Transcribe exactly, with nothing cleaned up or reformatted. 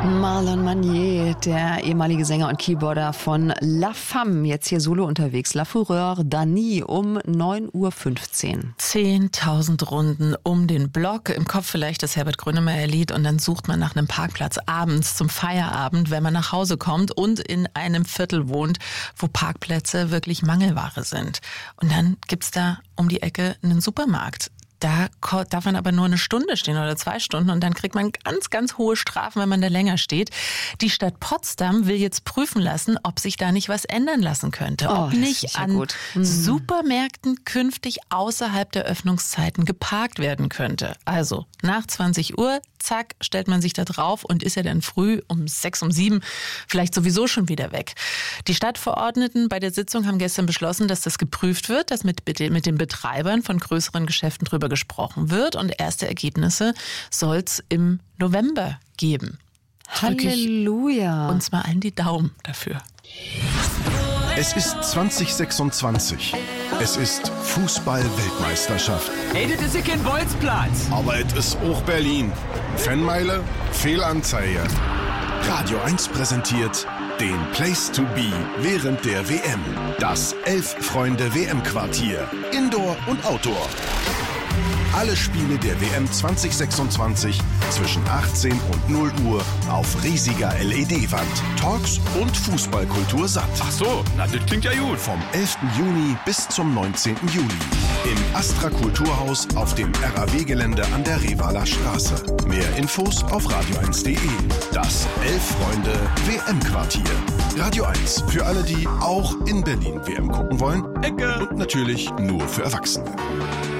Marlon Manier, der ehemalige Sänger und Keyboarder von La Femme, jetzt hier solo unterwegs. La Fureur d'Annie um neun Uhr fünfzehn. zehntausend Runden um den Block. Im Kopf vielleicht das Herbert Grönemeyer-Lied und dann sucht man nach einem Parkplatz abends zum Feierabend, wenn man nach Hause kommt und in einem Viertel wohnt, wo Parkplätze wirklich Mangelware sind. Und dann gibt's da um die Ecke einen Supermarkt. Da darf man aber nur eine Stunde stehen oder zwei Stunden und dann kriegt man ganz, ganz hohe Strafen, wenn man da länger steht. Die Stadt Potsdam will jetzt prüfen lassen, ob sich da nicht was ändern lassen könnte. Oh, ob nicht ja an gut. Mhm. Supermärkten künftig außerhalb der Öffnungszeiten geparkt werden könnte. Also nach zwanzig Uhr, zack, stellt man sich da drauf und ist ja dann früh um sechs, um sieben vielleicht sowieso schon wieder weg. Die Stadtverordneten bei der Sitzung haben gestern beschlossen, dass das geprüft wird, dass mit, mit den Betreibern von größeren Geschäften drüber gesprochen wird und erste Ergebnisse soll es im November geben. Halleluja. Uns mal allen die Daumen dafür. Es ist zwanzig sechsundzwanzig. Es ist Fußball-Weltmeisterschaft. Ey, das ist ja kein Bolzplatz. Aber es ist auch Berlin. Fanmeile, Fehlanzeige. Radio eins präsentiert den Place to be während der W M. Das Elf-Freunde-W M-Quartier. Indoor und Outdoor. Alle Spiele der W M zwanzig sechsundzwanzig zwischen achtzehn und null Uhr auf riesiger L E D-Wand. Talks und Fußballkultur satt. Ach so, na das klingt ja gut. Vom elften Juni bis zum neunzehnten Juli. Im Astra Kulturhaus auf dem R A W-Gelände an der Revaler Straße. Mehr Infos auf radio eins punkt de. Das Elf-Freunde-W M-Quartier. Radio eins. Für alle, die auch in Berlin W M gucken wollen. Ecke. Und natürlich nur für Erwachsene.